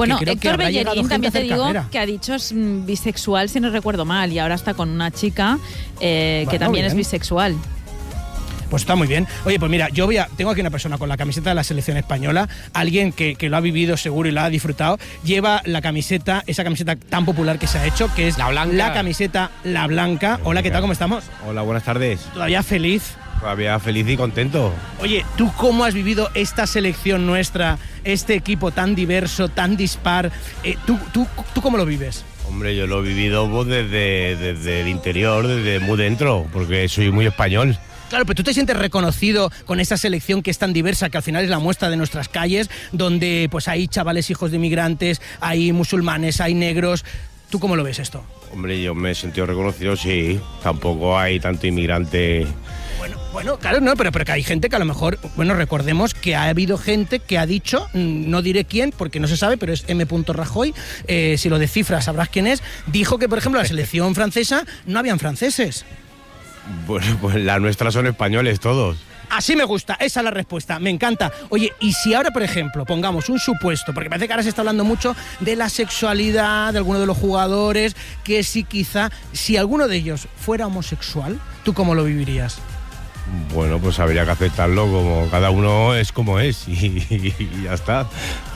Bueno, creo que Héctor habrá llegado Bellerín gente a también te hacer digo carrera. que ha dicho es bisexual, si no recuerdo mal, y ahora está con una chica que Bueno, también bien. es bisexual. Pues está muy bien. Oye, pues mira, tengo aquí una persona con la camiseta de la selección española, alguien que lo ha vivido seguro y lo ha disfrutado. Lleva la camiseta, esa camiseta tan popular que se ha hecho, que es La blanca. la camiseta La Blanca. Hola, ¿qué tal? ¿Cómo estamos? Hola, buenas tardes. ¿Todavía feliz? Todavía feliz y contento. Oye, ¿tú cómo has vivido esta selección nuestra, este equipo tan diverso, tan dispar? ¿Tú cómo lo vives? Hombre, yo lo he vivido pues, desde el interior, desde muy dentro, porque soy muy español. Claro, pero tú te sientes reconocido con esa selección que es tan diversa, que al final es la muestra de nuestras calles, donde pues hay chavales hijos de inmigrantes, hay musulmanes, hay negros. ¿Tú cómo lo ves esto? Hombre, yo me he sentido reconocido, sí. Tampoco hay tanto inmigrante. Bueno, claro, no, pero que hay gente que a lo mejor, bueno, recordemos que ha habido gente que ha dicho, no diré quién, porque no se sabe, pero es M. Rajoy, si lo descifras sabrás quién es, dijo que, por ejemplo, la selección francesa no habían franceses. Bueno, pues las nuestras son españoles todos. Así me gusta, esa es la respuesta, me encanta. Oye, y si ahora, por ejemplo, pongamos un supuesto, porque parece que ahora se está hablando mucho de la sexualidad de alguno de los jugadores, que si alguno de ellos fuera homosexual, ¿tú cómo lo vivirías? Bueno, pues habría que aceptarlo, como cada uno es como es y ya está.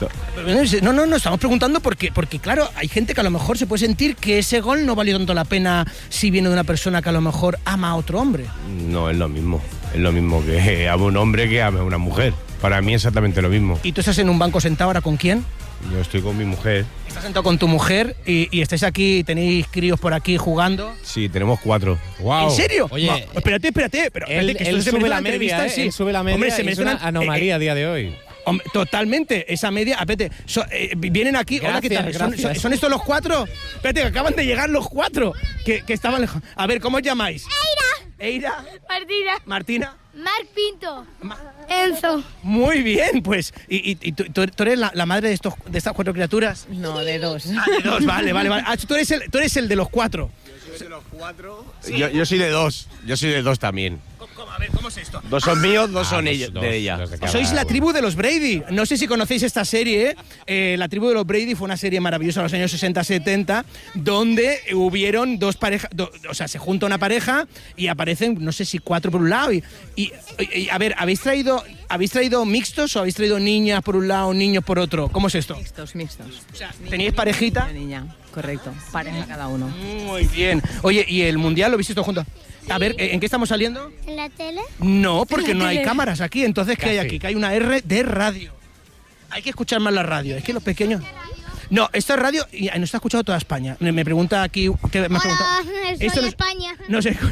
No, estamos preguntando porque claro, hay gente que a lo mejor se puede sentir que ese gol no valió tanto la pena si viene de una persona que a lo mejor ama a otro hombre. No, es lo mismo que ame un hombre que ame a una mujer. Para mí exactamente lo mismo. ¿Y tú estás en un banco sentado ahora con quién? Yo estoy con mi mujer. Estás sentado con tu mujer y estáis aquí, tenéis críos por aquí jugando. Sí, tenemos 4. Wow. ¿En serio? Oye, espérate, pero él que esto se sube merece la una media, entrevista, sí. él sube la media. Hombre, se y es merece una anomalía a día de hoy. Hombre, totalmente, esa media. Espérate, vienen aquí. Hola, ¿qué tal? Gracias. ¿Son estos los 4? Espérate, que acaban de llegar los 4 que estaban lejos. A ver, ¿cómo os llamáis? Eira. Martina. Marc Pinto. Enzo. Muy bien, pues. ¿Y tú eres la madre de estas 4 criaturas? No, de 2. Ah, de 2, vale. Ah, tú eres el de los 4. Yo soy de los 4. Sí. Yo soy de 2. Yo soy de 2 también. A ver, ¿cómo es esto? 2 son míos, 2 son pues ellos, dos, de ella. dos de cada Sois la uno. tribu de los Brady. No sé si conocéis esta serie. La tribu de los Brady fue una serie maravillosa en los años 60-70, donde hubieron 2 parejas, o sea, se junta una pareja y aparecen, no sé si 4 por un lado. Y a ver, ¿habéis traído mixtos o habéis traído niñas por un lado, niños por otro? ¿Cómo es esto? Mixtos. O sea, ¿teníais parejita? Niña, correcto. Pareja cada uno. Muy bien. Oye, ¿y el mundial lo visteis todos juntos? A ver, ¿en qué estamos saliendo? ¿En la tele? No, porque no hay tele. cámaras aquí. Entonces, ¿qué hay Casi. aquí? Que hay una R de radio. Hay que escuchar más la radio. Es que los pequeños... No, esto es radio y nos está escuchando toda España. Me pregunta aquí... ¿qué me ha preguntado? Hola, soy Esto no- España. No sé.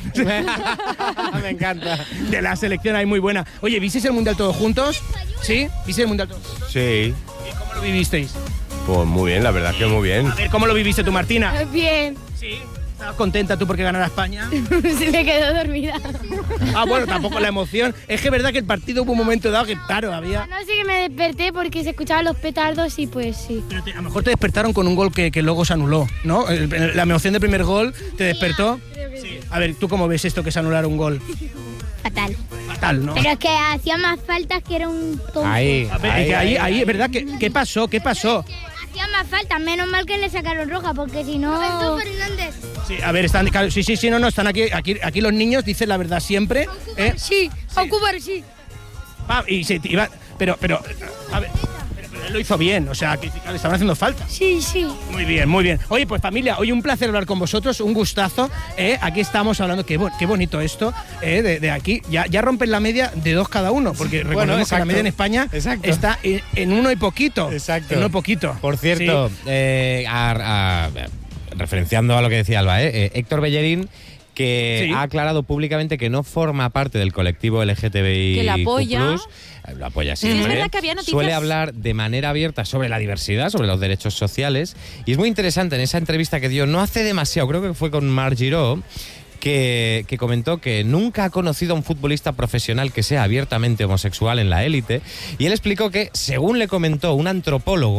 Me encanta. De la selección hay muy buena. Oye, ¿visteis el Mundial todos juntos? ¿Sí? ¿Visteis el Mundial todos juntos? Sí. ¿Y cómo lo vivisteis? Pues muy bien, la verdad que muy bien. A ver, ¿cómo lo viviste tú, Martina? Bien. Sí. ¿Estabas contenta tú porque ganara España? Se me quedó dormida. Ah, bueno, tampoco la emoción. Es que es verdad que el partido hubo un momento dado que, claro, había... No sé que me desperté porque se escuchaban los petardos y pues sí. Pero a lo mejor te despertaron con un gol que luego se anuló, ¿no? La emoción del primer gol te despertó. Sí. A ver, ¿tú cómo ves esto que se anulara un gol? Fatal. Fatal, ¿no? Pero es que hacía más faltas que era un tonto. Ahí, A ver, es que ahí es verdad que... ¿Qué pasó? Hacía más faltas, menos mal que le sacaron roja porque si no... Fernández. Sí, a ver, están... Sí, no, están aquí los niños dicen la verdad siempre. Sí, Ocúbar sí. Y se iba... Pero, a ver... Pero él lo hizo bien, o sea, que le estaban haciendo falta. Sí. Muy bien, muy bien. Oye, pues familia, hoy un placer hablar con vosotros, un gustazo. Aquí estamos hablando, qué bonito esto, de aquí. Ya rompen la media de 2 cada uno, porque recordemos que la media en España está en 1 y poquito. Exacto. En 1 y poquito. Por cierto, Sí. referenciando a lo que decía Alba, Héctor Bellerín, que Sí. ha aclarado públicamente que no forma parte del colectivo LGTBI+. Que la apoya. Lo apoya Sí, siempre. es verdad que había noticias- Suele hablar de manera abierta sobre la diversidad, sobre los derechos sociales. Y es muy interesante en esa entrevista que dio no hace demasiado, creo que fue con Marc Giró, que comentó que nunca ha conocido a un futbolista profesional que sea abiertamente homosexual en la élite. Y él explicó que, según le comentó un antropólogo,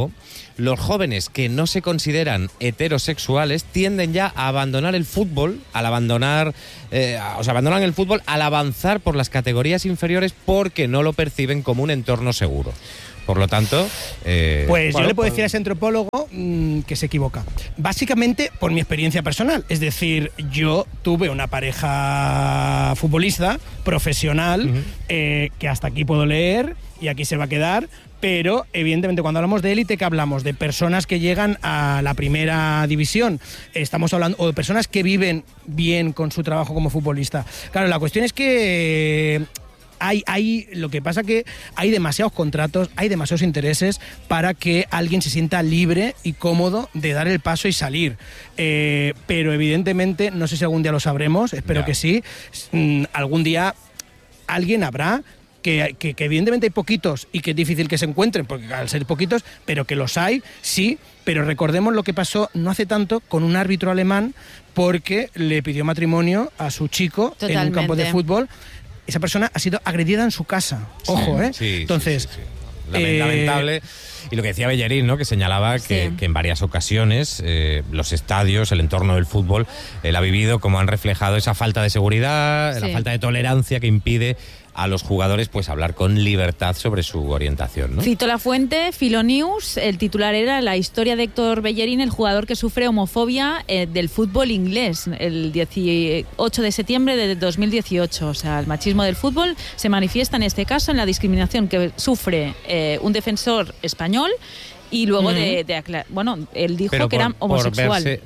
los jóvenes que no se consideran heterosexuales tienden ya a abandonar el fútbol, abandonan el fútbol al avanzar por las categorías inferiores porque no lo perciben como un entorno seguro. Por lo tanto... yo le puedo decir a ese antropólogo que se equivoca. Básicamente por mi experiencia personal. Es decir, yo tuve una pareja futbolista, profesional, que hasta aquí puedo leer y aquí se va a quedar, pero evidentemente cuando hablamos de élite, ¿qué hablamos? De personas que llegan a la primera división. Estamos hablando o de personas que viven bien con su trabajo como futbolista. Claro, la cuestión es que... lo que pasa que hay demasiados contratos, hay demasiados intereses para que alguien se sienta libre y cómodo de dar el paso y salir. Pero evidentemente, no sé si algún día lo sabremos, espero que sí, algún día alguien habrá que evidentemente hay poquitos y que es difícil que se encuentren, porque al ser poquitos, pero que los hay, sí, pero recordemos lo que pasó no hace tanto con un árbitro alemán porque le pidió matrimonio a su chico en un campo de fútbol. Esa persona ha sido agredida en su casa. Ojo, ¿eh? Sí, entonces... sí. Lamentable. Y lo que decía Bellerín, ¿no? Que señalaba que en varias ocasiones los estadios, el entorno del fútbol, él ha vivido como han reflejado esa falta de seguridad, la falta de tolerancia que impide a los jugadores pues hablar con libertad sobre su orientación, ¿no? Cito la fuente, Filonews, el titular era la historia de Héctor Bellerín, el jugador que sufre homofobia del fútbol inglés, el 18 de septiembre de 2018. O sea, el machismo del fútbol se manifiesta en este caso en la discriminación que sufre un defensor español. Y luego él dijo que era homosexual.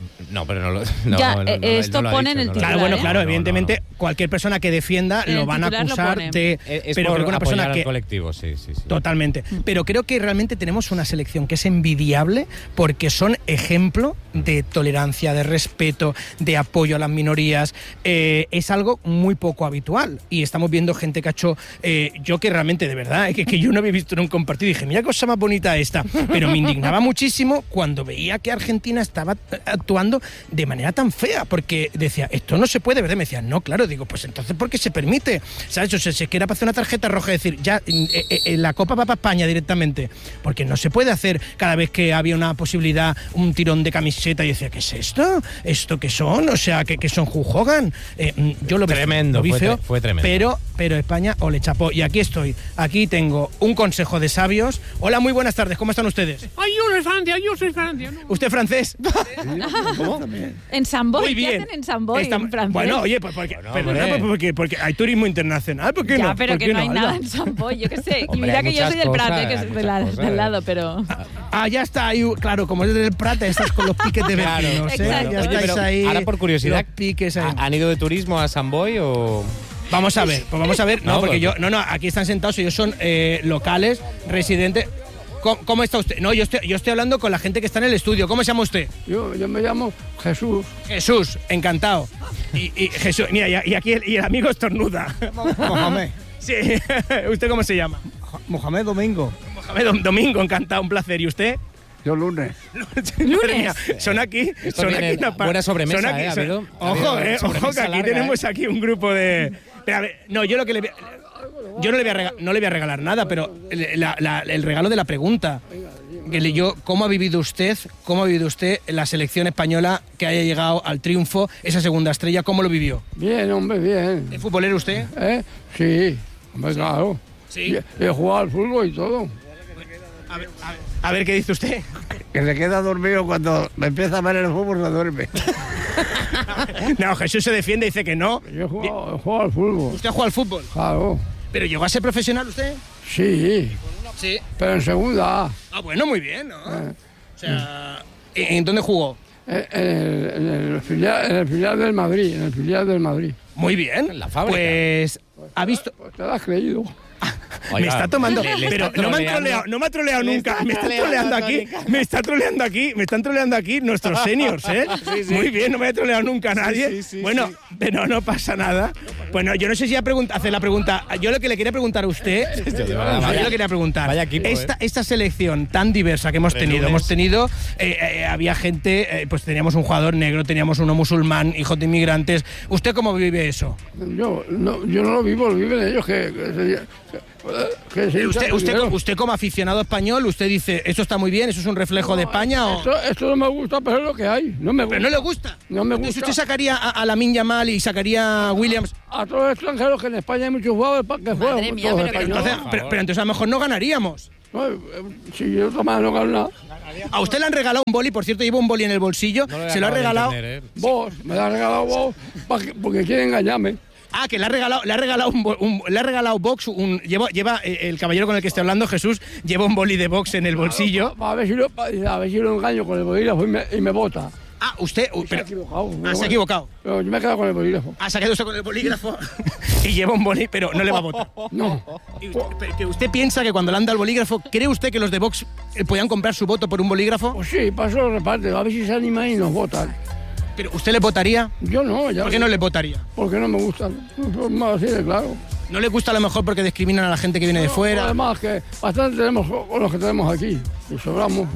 Esto pone en el titular. Claro, evidentemente cualquier persona que defienda lo van a acusar de... pero creo que una persona que... al colectivo, sí. Totalmente. Pero creo que realmente tenemos una selección que es envidiable porque son ejemplo de tolerancia, de respeto, de apoyo a las minorías. Es algo muy poco habitual. Y estamos viendo gente que ha hecho... yo que realmente, de verdad, que yo no había visto en un compartido y dije, mira qué cosa más bonita esta. Pero me indignaba muchísimo cuando veía que Argentina estaba actuando de manera tan fea, porque decía, esto no se puede, ¿verdad? Me decía, no, claro, digo, pues entonces ¿por qué se permite? ¿Sabes? O sea, si es que era para hacer una tarjeta roja, decir, ya, la Copa va para España directamente, porque no se puede hacer cada vez que había una posibilidad, un tirón de camiseta, y decía, ¿qué es esto? ¿Esto qué son? O sea, ¿qué son Hulk Hogan? Yo lo tremendo, vi feo, fue tremendo. Pero España o le chapó, y aquí estoy, aquí tengo un consejo de sabios. Hola, muy buenas tardes, ¿cómo están ustedes? Ay, yo soy Francia. No. ¿Usted francés? ¿Cómo? En Samboy. Muy bien. ¿Qué hacen en Samboy, en francés? Bueno, oye, pues porque hay turismo internacional. ¿Por qué ya, no? pero que no hay nada en Samboy, yo qué sé. Y mira que yo soy del Prat, que es del lado, pero... Ya está ahí, claro, como es del Prat, estás con los piques de vecinos, exacto. Ya estáis ahí. Ahora, por curiosidad, los piques ahí. ¿Han ido de turismo a Samboy o...? Vamos a ver. No, porque aquí están sentados, ellos son locales, residentes. ¿Cómo está usted? No, yo estoy hablando con la gente que está en el estudio. ¿Cómo se llama usted? Yo me llamo Jesús. Jesús, encantado. Y Jesús, mira, y aquí el amigo estornuda. Mohamed. Sí. ¿Usted cómo se llama? Mohamed Domingo. Mohamed Domingo, encantado, un placer. ¿Y usted? Yo Lunes. Mía, son aquí una buena sobremesa, Ojo, que aquí tenemos aquí un grupo de... Pero a ver, no, yo no le voy a regalar nada, pero el regalo de la pregunta. ¿Cómo ha vivido usted la selección española que haya llegado al triunfo, esa segunda estrella? ¿Cómo lo vivió? Bien, hombre, bien. ¿Es futbolero usted? Sí, hombre, claro. Sí. He jugado al fútbol y todo. A ver, ¿qué dice usted? Que se queda dormido cuando me empieza a ver el fútbol, se duerme. No, Jesús se defiende y dice que no. Yo he jugado al fútbol. ¿Usted juega al fútbol? Claro. ¿Pero llegó a ser profesional usted? Sí. Sí. Pero en segunda. Bueno, muy bien, ¿no? O sea, ¿en dónde jugó? En el filial del Madrid, Muy bien. En la fábrica. Pues ha visto... Pues te lo has creído. Oiga, me está tomando, pero no me ha troleado nunca. Me están troleando aquí nuestros seniors, ¿eh? Sí. Muy bien, no me ha troleado nunca nadie. Bueno, pero no pasa nada. Bueno, yo no sé si hacer la pregunta. Yo lo que le quería preguntar a usted, Vaya equipo, esta selección tan diversa que hemos tenido, había gente, pues teníamos un jugador negro, teníamos uno musulmán, hijos de inmigrantes. ¿Usted cómo vive eso? Yo no lo vivo, lo viven ellos, que que se hincha por dinero. Usted como aficionado español, usted dice, ¿esto está muy bien? ¿Eso es un reflejo de España? ¿O? Esto no me gusta, pero es lo que hay. No me gusta. ¿Pero no le gusta? No me Entonces, gusta. ¿usted sacaría a Lamine Yamal y sacaría a Williams? A todos los extranjeros, que en España hay muchos jugadores que juegan. Madre mía, todos pero españoles. Entonces, pero entonces a lo mejor no ganaríamos. No, si yo tomara no gano nada. A usted le han regalado un boli, por cierto, lleva un boli en el bolsillo. No Se lo ha regalado. Vos, me lo has regalado vos porque quieren engañarme. Ah, que le ha regalado Vox. Lleva el caballero con el que estoy hablando, Jesús, lleva un boli de Vox en el bolsillo. A ver si lo engaño con el bolígrafo y me bota. Ah, usted. Se ha equivocado. Se ha equivocado. Pero yo me he quedado con el bolígrafo. Ha sacado usted con el bolígrafo y lleva un boli, pero no le va a votar. No. Que usted piensa que cuando le anda el bolígrafo, ¿cree usted que los de Vox podían comprar su voto por un bolígrafo? Pues sí, paso lo reparte. A ver si se animan y nos votan. ¿Pero usted le votaría? Yo no, ya. ¿Por qué no le votaría? Porque no me gustan. Más así de claro. ¿No le gusta a lo mejor porque discriminan a la gente que viene de fuera? Además que bastante tenemos con los que tenemos aquí. Y sobramos.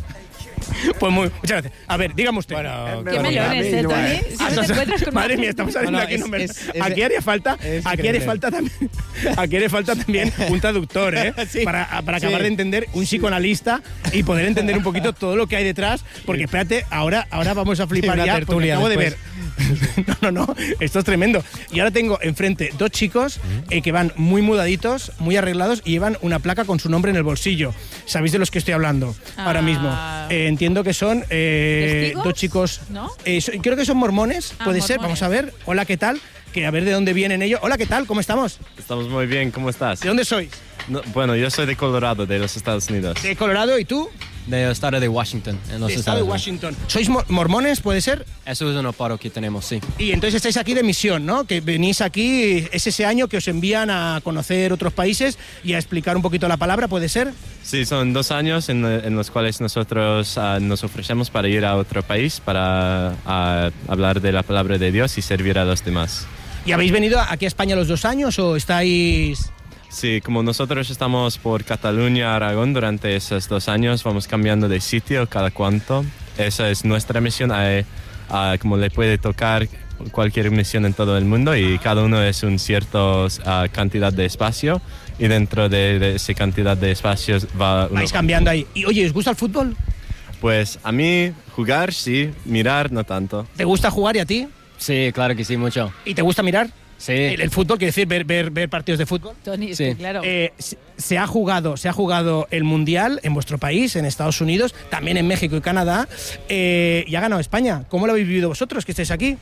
Pues muchas gracias. A ver, dígame usted. Bueno, Qué melones, ¿eh, Tony? Siempre te encuentras con Madre una- mía, estamos haciendo No, aquí números. es- Aquí haría falta, es aquí haría increíble. falta también, aquí haría falta también un traductor, ¿eh? Sí. Para acabar Sí. de entender un psicoanalista y poder entender un poquito todo lo que hay detrás, porque espérate, ahora vamos a flipar una ya, porque tertulia acabo de ver. después. No, esto es tremendo. Y ahora tengo enfrente dos chicos que van muy mudaditos, muy arreglados y llevan una placa con su nombre en el bolsillo. ¿Sabéis de los que estoy hablando ahora mismo? Entiendo que son ¿Testigos? dos chicos. ¿No? Creo que son mormones, puede ser. mormones. Vamos a ver. Hola, ¿qué tal? Que a ver de dónde vienen ellos. Hola, ¿qué tal? ¿Cómo estamos? Estamos muy bien, ¿cómo estás? ¿De dónde sois? Bueno, yo soy de Colorado, de los Estados Unidos. ¿De Colorado y tú? Del estado de Washington, en los De estado Estados de Unidos. Washington. ¿Sois mormones, puede ser? Eso es un paro que tenemos, sí. Y entonces estáis aquí de misión, ¿no? Que venís aquí, es ese año que os envían a conocer otros países y a explicar un poquito la palabra, ¿puede ser? Sí, son 2 años en los cuales nosotros nos ofrecemos para ir a otro país, para hablar de la palabra de Dios y servir a los demás. ¿Y habéis venido aquí a España los 2 años o estáis...? Sí, como nosotros estamos por Cataluña, Aragón, durante esos 2 años vamos cambiando de sitio cada cuanto. Esa es nuestra misión, como le puede tocar cualquier misión en todo el mundo y cada uno es un cierto cantidad de espacio y dentro de esa cantidad de espacios va uno. Vais cambiando ahí. Y oye, ¿os gusta el fútbol? Pues a mí jugar sí, mirar no tanto. ¿Te gusta jugar y a ti? Sí, claro que sí, mucho. ¿Y te gusta mirar? Sí. El fútbol, quiere decir, ver partidos de fútbol. Tony, Sí. claro. Se ha jugado el Mundial en vuestro país, en Estados Unidos, también en México y Canadá, y ha ganado España. ¿Cómo lo habéis vivido vosotros, que estáis aquí?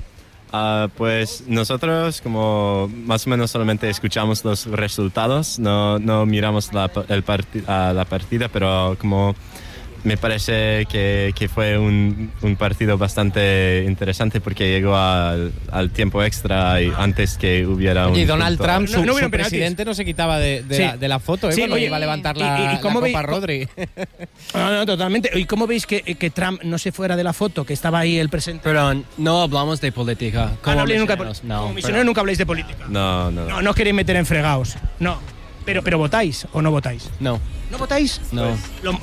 Pues nosotros como más o menos solamente escuchamos los resultados, no miramos la partida, pero como me parece que fue un partido bastante interesante porque llegó al tiempo extra y antes que hubiera Y un Donald punto. Trump, No hubieron su penaltis. presidente, no se quitaba de Sí. la foto, Sí, cuando oye, iba a levantar ¿y la cómo Copa veis- Rodri. No, totalmente. ¿Y cómo veis que Trump no se fuera de la foto, que estaba ahí el presente? Pero no hablamos de política. No habléis nunca de misioneros, política. Como no, misioneros nunca habláis de política. No. No queréis meter en fregados. No. Pero votáis o no votáis. no, ¿No votáis? no.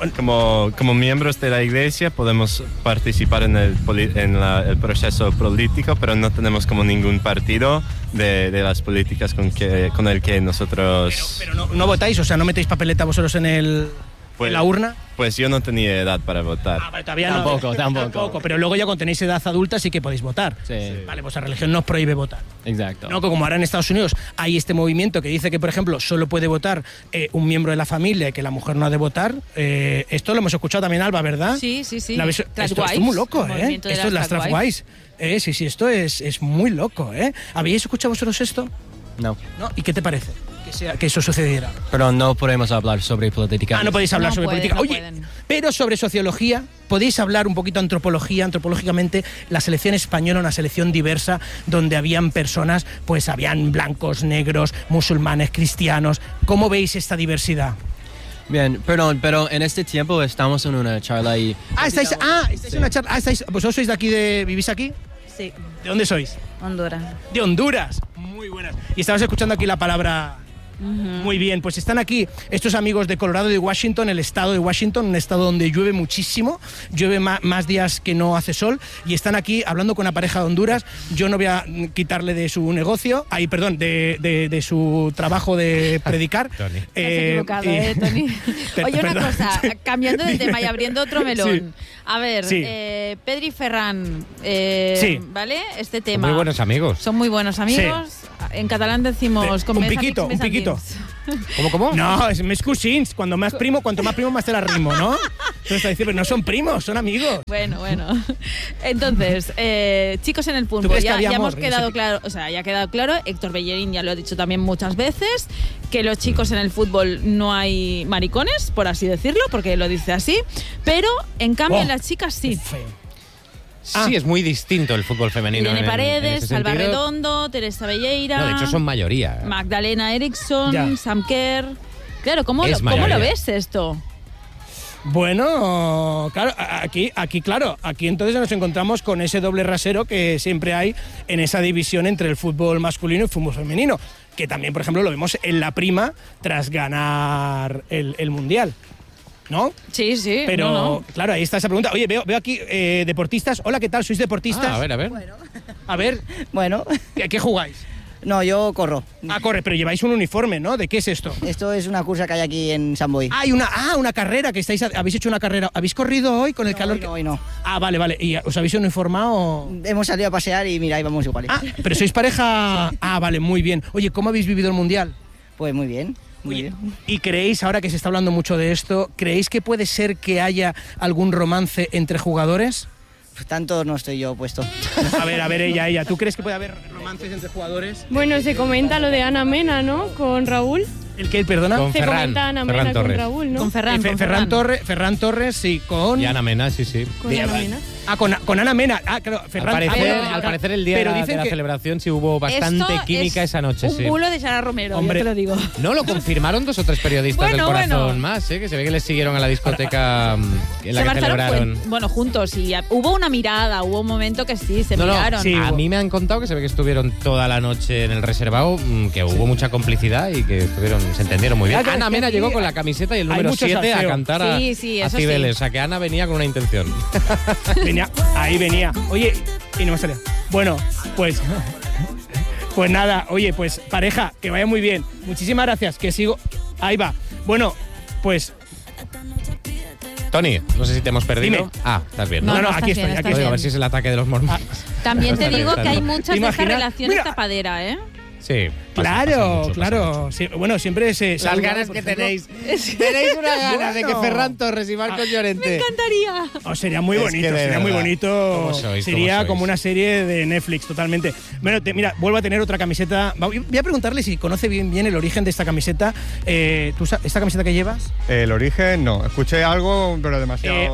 Como miembros de la iglesia podemos participar en el proceso político, pero no tenemos como ningún partido de las políticas con el que nosotros... Pero no votáis, o sea, no metéis papeleta vosotros en la urna. Pues yo no tenía edad para votar. Vale, todavía Tampoco. Pero luego ya cuando tenéis edad adulta sí que podéis votar. Sí. Vale, vuestra religión no os prohíbe votar. Exacto. No, como ahora en Estados Unidos hay este movimiento que dice que, por ejemplo, solo puede votar un miembro de la familia y que la mujer no ha de votar. Esto lo hemos escuchado también, Alba, ¿verdad? Sí. ¿La habéis- Trans esto es wives, muy loco, el ¿eh? movimiento de Esto es las trans trans wives. Sí, esto es muy loco, ¿eh? ¿Habéis escuchado vosotros esto? No. ¿No? ¿Y qué te parece que eso sucediera? Pero no podemos hablar sobre política. No podéis hablar No sobre pueden, política. no Oye, pueden. pero sobre sociología, ¿podéis hablar un poquito antropológicamente? La selección española, una selección diversa, donde habían personas, pues habían blancos, negros, musulmanes, cristianos. ¿Cómo veis esta diversidad? Bien, perdón, pero en este tiempo estamos en una charla y... Estáis en una charla. ¿Vosotros sois de aquí, vivís aquí? Sí, ¿De dónde sois? Honduras. De Honduras. Muy buenas. Y estabas escuchando aquí la palabra Muy bien, pues están aquí estos amigos de Colorado y Washington, el estado de Washington, un estado donde llueve muchísimo, llueve más días que no hace sol, y están aquí hablando con una pareja de Honduras. Yo no voy a quitarle de su negocio, de su trabajo de predicar. Tony. Te has equivocado, Tony. Oye, una cosa, cambiando de tema y abriendo otro melón. Sí. A ver, sí. Pedri y Ferran, sí. ¿Vale? Este tema. Muy buenos amigos. Son muy buenos amigos. Sí. En catalán decimos... Un piquito. ¿Cómo? No, es més cosins. Cuanto más primo, más te la rimo, ¿no? Entonces está diciendo, no son primos, son amigos. Bueno. Entonces, chicos en el fútbol, ya hemos quedado claro, o sea, ya ha quedado claro, Héctor Bellerín ya lo ha dicho también muchas veces, que los chicos en el fútbol no hay maricones, por así decirlo, porque lo dice así, pero en cambio en las chicas sí. Sí, es muy distinto el fútbol femenino. Irene Paredes, Alba Redondo, Teresa Belleira... No, de hecho son mayoría. Magdalena Eriksson, Sam Kerr... Claro, ¿cómo lo ves esto? Bueno, claro, aquí entonces nos encontramos con ese doble rasero que siempre hay en esa división entre el fútbol masculino y el fútbol femenino, que también, por ejemplo, lo vemos en la Prima tras ganar el Mundial. ¿No? Sí. Pero, claro, ahí está esa pregunta. Oye, veo aquí deportistas. Hola, ¿qué tal? ¿Sois deportistas? A ver. Bueno. ¿Qué jugáis? No, yo corro. Corre, pero lleváis un uniforme, ¿no? ¿De qué es esto? Esto es una cursa que hay aquí en San Boi. Una carrera que habéis hecho una carrera. ¿Habéis corrido hoy con el calor? Hoy no. Vale. ¿Y os habéis uniformado? Hemos salido a pasear y mira, ahí vamos igual. ¿Pero sois pareja? Sí. Vale, muy bien. Oye, ¿cómo habéis vivido el Mundial? Pues muy bien. ¿Y creéis, ahora que se está hablando mucho de esto, creéis que puede ser que haya algún romance entre jugadores? Pues tanto no estoy yo puesto. A ver, ella. ¿Tú crees que puede haber romances entre jugadores? Bueno, se comenta lo de Ana Mena, ¿no? Con Raúl. ¿El qué? ¿Perdona? Se comenta Ana Mena con Raúl, ¿no? Con Ferran. Ferran Torres, sí, con... Y Ana Mena, sí. Con Ana Mena. Con Ana Mena. Claro, Ferran... Al parecer el día de la celebración sí hubo bastante química esa noche, sí. Un bulo de Sara Romero, hombre, yo te lo digo. No, lo confirmaron 2 o 3 periodistas del Corazón más, que se ve que les siguieron a la discoteca en la que celebraron. Juntos, y hubo una mirada, hubo un momento que sí, se miraron. Sí, a mí me han contado que se ve que estuvieron toda la noche en el reservado, que hubo mucha complicidad y que se entendieron muy bien. Ana Mena llegó con la camiseta y el número 7 a cantar a Cibeles. O sea, que Ana venía con una intención. Ahí venía. Oye, y no me salía. Bueno, pues nada. Oye, pues pareja, que vaya muy bien. Muchísimas gracias, que sigo. Ahí va. Bueno, pues... Tony, no sé si te hemos perdido. Dime. Estás bien. No, aquí estoy. A ver si es el ataque de los mormones. También te digo que hay muchas de estas relaciones tapadera, ¿eh? Sí. Claro. Sí, bueno, siempre se... Las ganas que tenéis. Tenéis una gana de que Ferran Torres y Marcos Llorente... Me encantaría. Sería muy bonito, sería como una serie de Netflix, totalmente. Bueno, mira, vuelvo a tener otra camiseta. Voy a preguntarle si conoce bien el origen de esta camiseta. ¿Esta camiseta que llevas? El origen, no. Escuché algo, pero demasiado...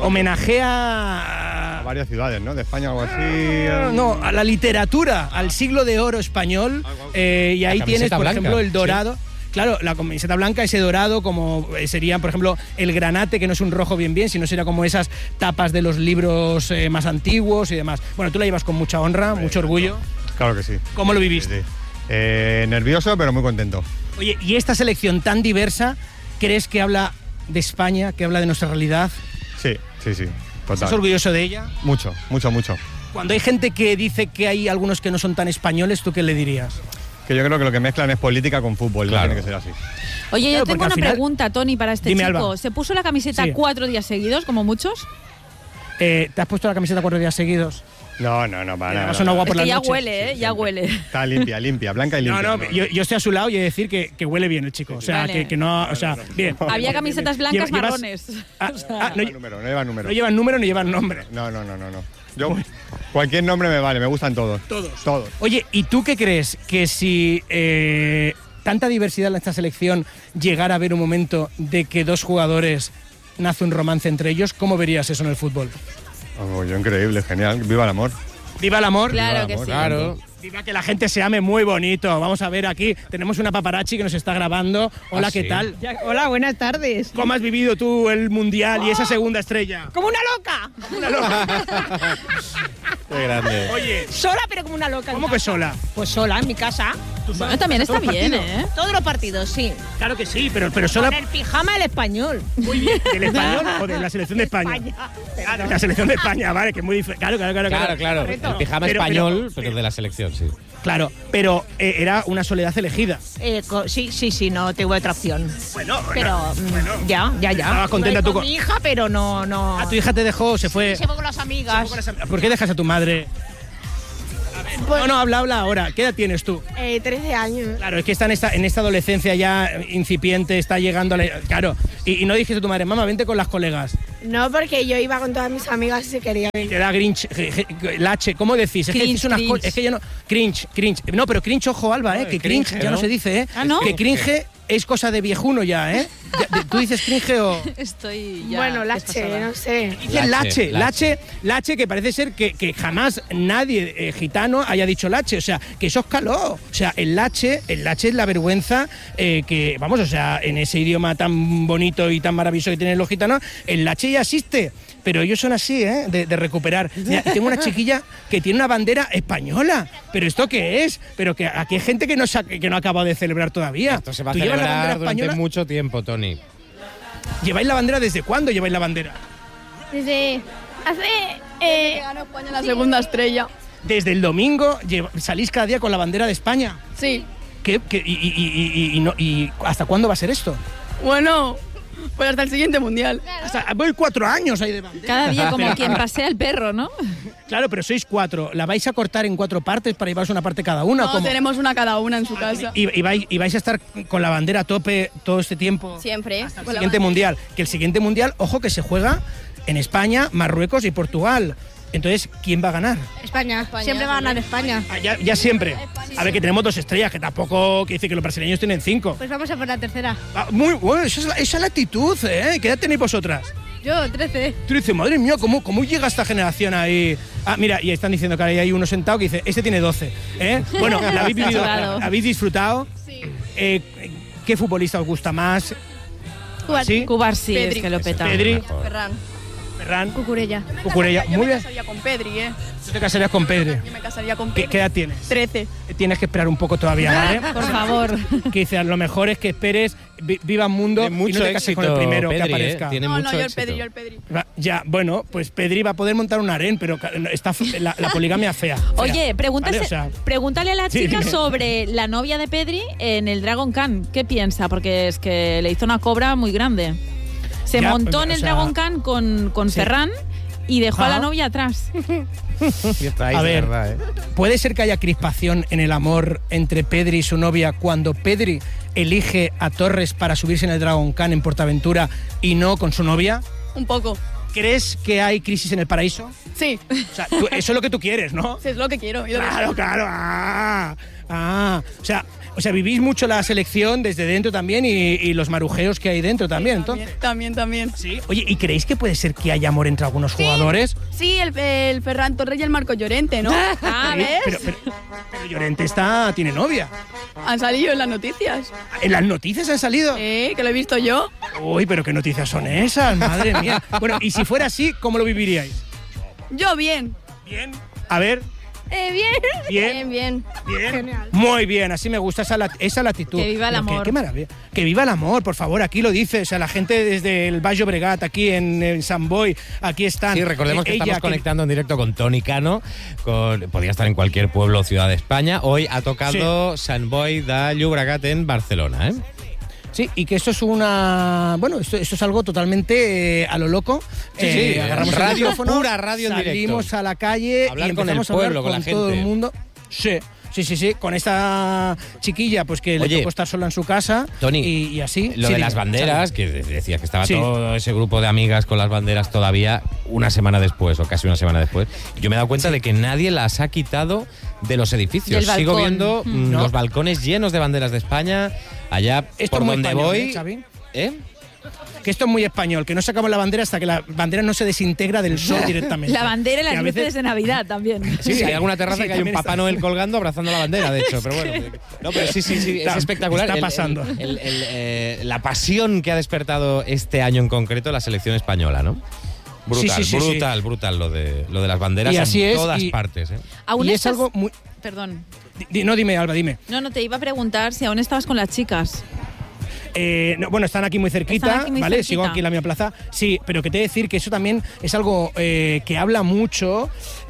Homenajea a varias ciudades, ¿no? De España o así. No, a la literatura, al siglo de oro español. Y ahí tienes, por ejemplo, el dorado. Sí. Claro, la camiseta blanca, ese dorado, como sería, por ejemplo, el granate, que no es un rojo bien, sino sería como esas tapas de los libros más antiguos y demás. Bueno, tú la llevas con mucha honra, mucho orgullo. Claro que sí. ¿Cómo lo viviste? Sí. Nervioso, pero muy contento. Oye, ¿y esta selección tan diversa, crees que habla de España, que habla de nuestra realidad? Sí. Total. ¿Estás orgulloso de ella? Mucho. Cuando hay gente que dice que hay algunos que no son tan españoles, ¿tú qué le dirías? Que yo creo que lo que mezclan es política con fútbol, claro. No tiene que ser así. Oye, yo tengo una pregunta, Tony, para este chico. Alba. ¿Se puso la camiseta 4 días seguidos, como muchos? ¿Te has puesto la camiseta 4 días seguidos? No, para nada. Un agua por es que la ya noche. Huele, ya huele. Está limpia, blanca y limpia. No, yo estoy a su lado y he de decir que huele bien el chico. O sea, vale. que no, o sea, bien. Había camisetas blancas marrones. No llevan número. No llevan número ni llevan nombre. No. Yo, cualquier nombre me vale, me gustan todos. Todos. Oye, ¿y tú qué crees? Que si tanta diversidad en esta selección llegara a haber un momento de que 2 jugadores nace un romance entre ellos, ¿cómo verías eso en el fútbol? Yo increíble, genial. Viva el amor. ¿Viva el amor? Claro que sí. Claro. Viva que la gente se ame, muy bonito. Vamos a ver aquí, tenemos una paparazzi que nos está grabando. Hola, ¿qué tal? Hola, buenas tardes. ¿Cómo has vivido tú el Mundial y esa segunda estrella? ¡Como una loca! Qué grande. Oye, Sola, pero como una loca. ¿cómo que sola? Pues sola, en mi casa. Bueno, también está bien, ¿eh? Todos los partidos, sí. Claro que sí, pero sola. Con el pijama del español. Muy bien. ¿Del español o de la selección de España? Ah, de la selección de España, vale, que es muy diferente. Claro. Correcto. El pijama español, pero de la selección, sí. Claro, pero era una soledad elegida. Sí, no tengo otra opción. Bueno, Pero ya. Estabas contenta No tú con mi hija, pero no. ¿A tu hija te dejó? ¿Se fue? Se fue con las amigas. ¿Por qué dejas a tu madre? No, habla ahora. ¿Qué edad tienes tú? 13 años. Claro, es que está en esta adolescencia ya incipiente, está llegando a la... Claro, y no dijiste a tu madre, mamá, vente con las colegas. No, porque yo iba con todas mis amigas y se quería Te venir. da grinch, lache, ¿cómo decís? Es que decís unas cosas... Es que yo no... Cringe. No, pero cringe, ojo, Alba, que cringe ya no se dice, ¿eh? Ah, ¿no? Que cringe es cosa de viejuno ya, ¿eh? ¿Tú dices cringe o...? Estoy ya... Bueno, lache, no sé. Dicen lache, que parece ser que jamás nadie gitano haya dicho lache, o sea, que eso es caló. O sea, el lache es la vergüenza que, vamos, o sea, en ese idioma tan bonito y tan maravilloso que tienen los gitanos, el lache ya existe, pero ellos son así, de recuperar. Mira, tengo una chiquilla que tiene una bandera española, pero ¿esto qué es? Pero que aquí hay gente que no ha acabado de celebrar todavía. Esto se va a ¿Tú llevas la bandera celebrar durante española? mucho tiempo, Tony. ¿Lleváis la bandera desde cuándo lleváis la bandera? Desde hace... Que ganó España la segunda estrella. Desde el domingo salís cada día con la bandera de España. Sí. ¿Y hasta cuándo va a ser esto? Bueno, pues hasta el siguiente mundial. Voy 4 años ahí de bandera. Cada día como quien pasea el perro, ¿no? Claro, pero sois 4. ¿La vais a cortar en 4 partes para llevaros una parte cada una? No, tenemos una cada una en su casa. ¿Y vais a estar con la bandera a tope todo este tiempo? Siempre. Hasta el siguiente mundial. Que el siguiente mundial, ojo, que se juega en España, Marruecos y Portugal. Entonces, ¿quién va a ganar? España. Siempre va a ganar España. Ya siempre. A ver, que tenemos 2 estrellas, que tampoco quiere decir que los brasileños tienen 5. Pues vamos a por la tercera. Muy bueno, esa es la actitud, ¿eh? ¿Qué edad tenéis vosotras? Yo, 13. 13, madre mía, ¿cómo llega esta generación ahí? Ah, mira, y están diciendo que ahí hay uno sentado que dice, este tiene 12. ¿Eh? Bueno, ¿la habéis vivido? ¿La habéis disfrutado? Sí. ¿Qué futbolista os gusta más? ¿Sí? Cubarsí Pedri. es que lo peta. Pedri. Ferran. Cucurella. Cucurella. Yo Muy me bien. casaría con Pedri, Tú te casarías con Pedri. Yo me casaría con Pedri. ¿Qué edad tienes? 13. Tienes que esperar un poco todavía, ¿vale? Por favor. Que dice, lo mejor es que esperes, viva el mundo Tiene mucho y no te cases éxito, con el primero Pedri, que aparezca. Tiene No, mucho yo el éxito. Pedri. Ya, bueno, pues Pedri va a poder montar un harén, pero está la poligamia fea. Oye, ¿Vale? O sea, pregúntale a la Sí, chica dime. sobre la novia de Pedri en el Dragon Khan. ¿Qué piensa? Porque es que le hizo una cobra muy grande. Se Ya, montó en o el sea, Dragon Khan con sí. Ferran y dejó a la Ajá. novia atrás. A ver, ¿puede ser que haya crispación en el amor entre Pedri y su novia cuando Pedri elige a Torres para subirse en el Dragon Khan en Portaventura y no con su novia? Un poco. ¿Crees que hay crisis en el paraíso? Sí. O sea, eso es lo que tú quieres, ¿no? Es lo que quiero. y lo que Claro, soy. claro. O sea, vivís mucho la selección desde dentro también y los marujeos que hay dentro también, entonces. También. Sí. Oye, ¿y creéis que puede ser que haya amor entre algunos jugadores? Sí, el Ferran Torres y el Marco Llorente, ¿no? Ah, Sí, ¿ves? pero Llorente tiene novia. Han salido en las noticias. ¿En las noticias han salido? Que lo he visto yo. Uy, pero qué noticias son esas, madre mía. Bueno, y si fuera así, ¿cómo lo viviríais? Yo bien. Bien. A ver, Bien. bien. Genial. Muy bien, así me gusta esa latitud. Que viva el Pero amor. Qué maravilla. Que viva el amor, por favor, aquí lo dice. O sea, la gente desde el Baix Llobregat, aquí en San Boi, aquí están. Sí, recordemos que Ella, estamos conectando en directo con Toni Cano. Podría estar en cualquier pueblo o ciudad de España. Hoy ha tocado Sant Boi de Llobregat en Barcelona, ¿eh? Sí, y que esto es esto es algo totalmente a lo loco. Sí, agarramos radio, el micrófono, pura radio en directo. salimos a la calle Hablar y con el empezamos a hablar pueblo, con la todo el gente. mundo. Sí, con esta chiquilla pues que Oye, le tocó estar sola en su casa. Toni, y así. Lo Sí, de dime, las banderas, Xavi. que decías que estaba Sí. todo ese grupo de amigas con las banderas todavía una semana después, o casi una semana después. Yo me he dado cuenta de que nadie las ha quitado de los edificios. Del Sigo balcón. viendo No. los balcones llenos de banderas de España, allá Esto por es muy donde español, voy. Xavi. ¿Eh? Que esto es muy español, que no sacamos la bandera hasta que la bandera no se desintegra del sol directamente. La bandera y las Que a luces veces- de Navidad también. Sí, hay alguna terraza Sí, que hay un también Papá está. Noel colgando abrazando la bandera, de hecho, pero bueno. No, pero sí, es Está- espectacular. está pasando. La pasión que ha despertado este año en concreto la selección española, ¿no? Brutal, sí. brutal lo de las banderas Y así en es, todas y- partes. Aún Y es estás- algo muy... Perdón. No, dime, Alba, dime. No, te iba a preguntar si aún estabas con las chicas. No, bueno, están aquí muy cerquita, Están aquí muy ¿vale? cerquita. Sigo aquí en la misma plaza. Sí, pero que te he de decir que eso también es algo que habla mucho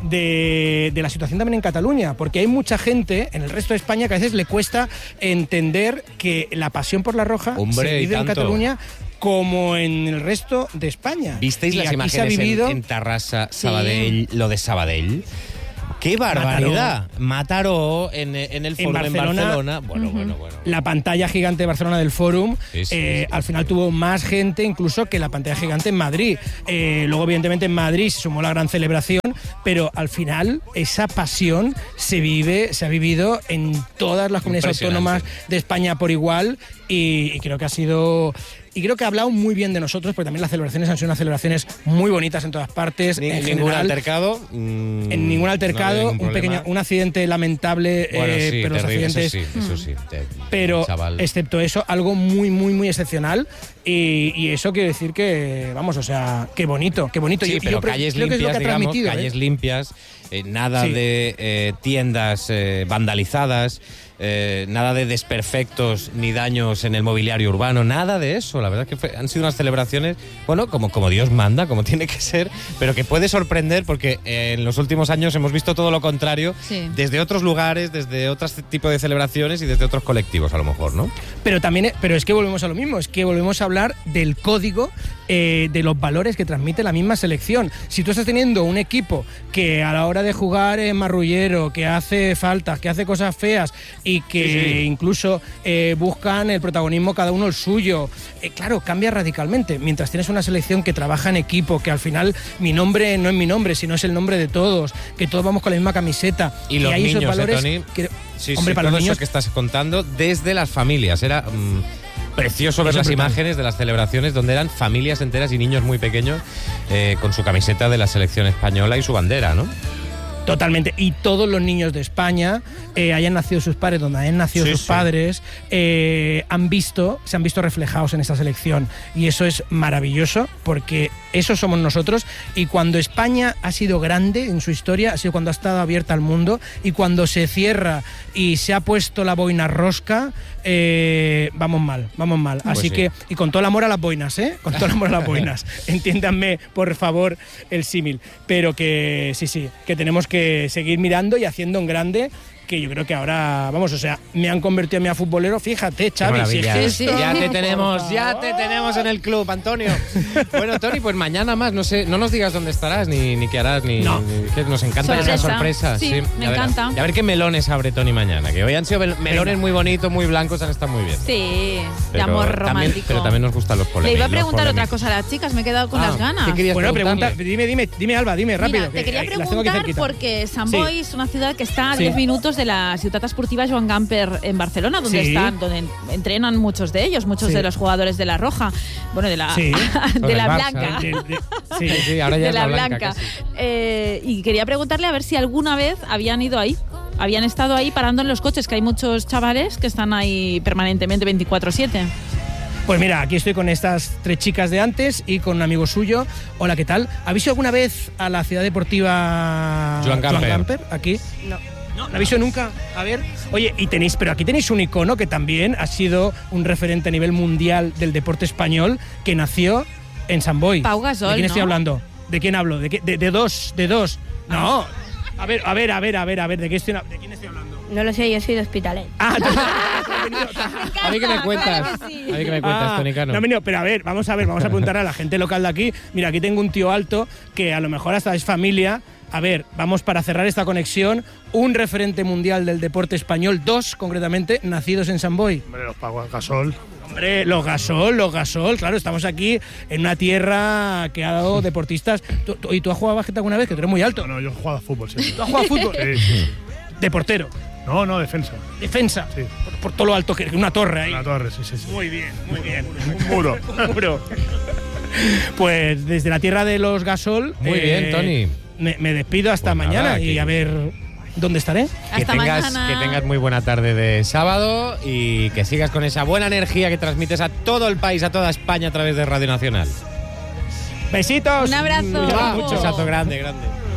de la situación también en Cataluña, porque hay mucha gente en el resto de España que a veces le cuesta entender que la pasión por la roja Hombre, se y vive en tanto. Cataluña como en el resto de España. ¿Visteis Y las aquí imágenes se ha vivido... en Tarrasa, Sabadell, lo de Sabadell? ¡Qué barbaridad! Mataró en el Fórum en Barcelona. Bueno. La pantalla gigante de Barcelona del Fórum Sí. al final tuvo más gente incluso que la pantalla gigante en Madrid. Luego, evidentemente, en Madrid se sumó la gran celebración, pero al final esa pasión se ha vivido en todas las comunidades autónomas de España por igual y creo que ha sido... Y creo que ha hablado muy bien de nosotros, porque también las celebraciones han sido unas celebraciones muy bonitas en todas partes. En Ningún general, altercado. en ningún altercado, un accidente lamentable, Bueno, sí, pero los terrible, accidentes... eso sí. Pero, chaval. excepto eso, algo muy, muy, muy excepcional. Y eso quiere decir que, vamos, o sea, qué bonito, qué bonito. Sí, pero calles creo que es lo limpias, que ha digamos, transmitido, calles limpias, nada Sí. de tiendas vandalizadas, nada de desperfectos ni daños en el mobiliario urbano, nada de eso. La verdad es que han sido unas celebraciones, bueno, como Dios manda, como tiene que ser, pero que puede sorprender porque en los últimos años hemos visto todo lo contrario desde otros lugares, desde otros tipos de celebraciones y desde otros colectivos, a lo mejor, ¿no? Pero es que volvemos a lo mismo, es que volvemos a hablar del código de los valores que transmite la misma selección. Si tú estás teniendo un equipo que a la hora de jugar es marrullero, que hace faltas, que hace cosas feas y que incluso buscan el protagonismo cada uno el suyo, claro, cambia radicalmente. Mientras tienes una selección que trabaja en equipo, que al final mi nombre no es mi nombre, sino es el nombre de todos, que todos vamos con la misma camiseta. Y los hay niños, esos valores Tony. que, Sí, hombre, para todo los niños eso que estás contando desde las familias. Era precioso ver Eso las es brutal. imágenes de las celebraciones donde eran familias enteras y niños muy pequeños con su camiseta de la selección española y su bandera, ¿no? Totalmente. Y todos los niños de España, hayan nacido sus padres, donde hayan nacido sus padres, se han visto reflejados en esta selección. Y eso es maravilloso, porque eso somos nosotros. Y cuando España ha sido grande en su historia, ha sido cuando ha estado abierta al mundo. Y cuando se cierra y se ha puesto la boina rosca, vamos mal. Pues Así sí. que, y con todo el amor a las boinas, con todo el amor a las boinas. Entiéndanme, por favor, el símil. Pero que sí, que tenemos que seguir mirando y haciendo en grande, que yo creo que ahora, vamos, o sea, me han convertido en mi futbolero, fíjate, Xavi. Qué Si es maravilla. que Sí, esto- Ya te tenemos en el club, Antonio. Bueno, Tony, pues mañana más, no sé, no nos digas dónde estarás, ni qué harás, ni que nos encanta esa sorpresa. Sí, me Y a ver, encanta. y a ver qué melones abre Tony mañana, que hoy han sido melones muy bonitos, muy blancos, han estado muy bien. Sí, de Pero amor también- romántico. pero también nos gustan los Le polémicos. iba a preguntar otra cosa a las chicas, me he quedado con las ganas. ¿qué querías Bueno, preguntarle? pregunta, dime Alba, dime rápido. Mira, te que quería las tengo aquí preguntar cerquita. porque Sant Boi es una ciudad que está a Sí. 10 minutos de la Ciutat Esportiva Joan Gamper en Barcelona, donde Sí. donde entrenan muchos de ellos, muchos Sí. de los jugadores de la Roja, bueno, de la Sí. de la Barça, Blanca. Sí, ahora ya de es la Blanca. Blanca. Casi. Y quería preguntarle a ver si alguna vez habían ido ahí. Habían estado ahí parando en los coches, que hay muchos chavales que están ahí permanentemente 24/7. Pues mira, aquí estoy con estas 3 chicas de antes y con un amigo suyo. Hola, ¿qué tal? ¿Habéis ido alguna vez a la ciudad deportiva Joan Gamper? Aquí. No, ¿no habéis ido nunca? A ver. Oye, pero aquí tenéis un icono que también ha sido un referente a nivel mundial del deporte español, que nació en Sant Boi. Pau Gasol, ¿De quién estoy ¿no? hablando? ¿De quién hablo? De dos. No. A ver, ¿de quién estoy hablando? No lo sé, yo soy de Hospitalet. Ah, A mí que me cuentas, Tony Cano. No, pero a ver, vamos a preguntarle a la gente local de aquí. Mira, aquí tengo un tío alto que a lo mejor hasta es familia. A ver, vamos para cerrar esta conexión. Un referente mundial del deporte español, 2 concretamente, nacidos en Sant Boi. Hombre, los Pau Gasol. Hombre, los Gasol, claro, estamos aquí en una tierra que ha dado deportistas. ¿Y tú has jugado a básquet alguna vez? Que tú eres muy alto. No, yo he jugado a fútbol, sí. ¿Tú has jugado a fútbol? Sí. De portero. No, defensa. Defensa. Sí. Por todo lo alto que una torre ahí. Una torre, sí. Muy bien. Un muro. Un muro. Pues desde la tierra de los Gasol. Muy bien, Tony. Me despido hasta Pues mañana nada, y a ver dónde estaré. Que Hasta tengas, mañana. que tengas muy buena tarde de sábado y que sigas con esa buena energía que transmites a todo el país, a toda España a través de Radio Nacional. Besitos. Un abrazo. Mucho. Un besazo grande, grande.